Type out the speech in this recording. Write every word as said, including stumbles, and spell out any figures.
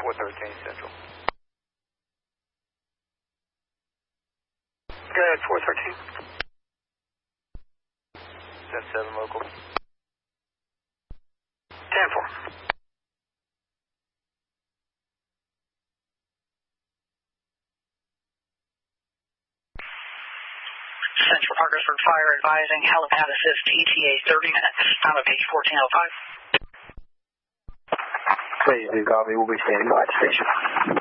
four thirteen Central. Go ahead, four thirteen. ten seven local. ten four. Central Parkersburg Fire advising helipad assist E T A thirty minutes. Time of page fourteen oh five. Please do copy. We'll be standing by at the station.